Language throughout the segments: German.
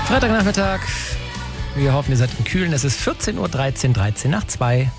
Freitagnachmittag. Wir hoffen, ihr seid im Kühlen. Es ist 14.13 Uhr, 13 nach 2.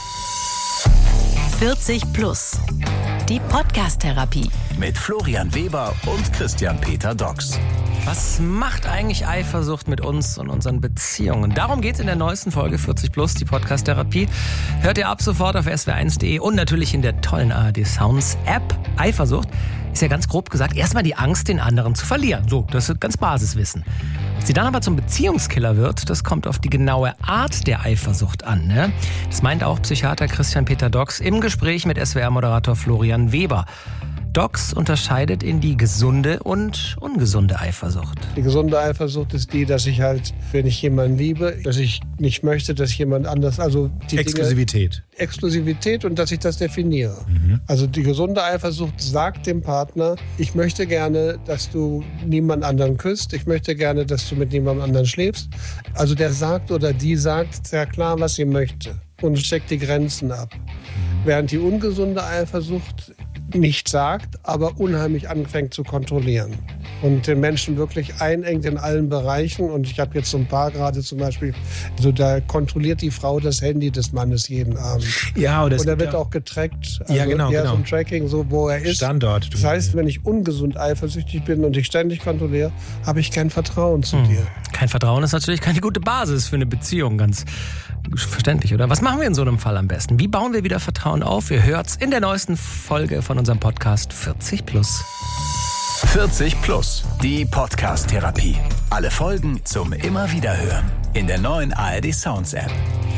40 plus. Die Podcast-Therapie. Mit Florian Weber und Christian Peter Dox. Was macht eigentlich Eifersucht mit uns und unseren Beziehungen? Darum geht es in der neuesten Folge 40 plus, die Podcast-Therapie. Hört ihr ab sofort auf swr1.de und natürlich in der tollen ARD Sounds App. Eifersucht ist ja ganz grob gesagt erstmal die Angst, den anderen zu verlieren. So, das ist ganz Basiswissen. Ob sie dann aber zum Beziehungskiller wird, das kommt auf die genaue Art der Eifersucht an. Ne? Das meint auch Psychiater Christian Peter Dox im Gespräch mit SWR-Moderator Florian Weber. Dox unterscheidet in die gesunde und ungesunde Eifersucht. Die gesunde Eifersucht ist die, dass ich halt, wenn ich jemanden liebe, dass ich nicht möchte, dass jemand anders, also die Exklusivität. Exklusivität und dass ich das definiere. Also die gesunde Eifersucht sagt dem Partner, ich möchte gerne, dass du niemand anderen küsst, ich möchte gerne, dass du mit niemand anderen schläfst. Also der sagt oder die sagt sehr klar, was sie möchte und steckt die Grenzen ab. Während die ungesunde Eifersucht nicht sagt, aber unheimlich anfängt zu kontrollieren. Und den Menschen wirklich einengt in allen Bereichen. Und ich habe jetzt so ein paar gerade zum Beispiel, also da kontrolliert die Frau das Handy des Mannes jeden Abend. Ja, und er wird auch getrackt. Also ja, genau. So ein Tracking, so wo er ist. Standort. Das heißt, wenn ich ungesund eifersüchtig bin und dich ständig kontrolliere, habe ich kein Vertrauen zu dir. Kein Vertrauen ist natürlich keine gute Basis für eine Beziehung, ganz verständlich, oder? Was machen wir in so einem Fall am besten? Wie bauen wir wieder Vertrauen auf? Ihr hört's in der neuesten Folge von unserem Podcast 40 plus. 40 plus, die Podcast-Therapie. Alle Folgen zum immer wieder hören in der neuen ARD Sounds App.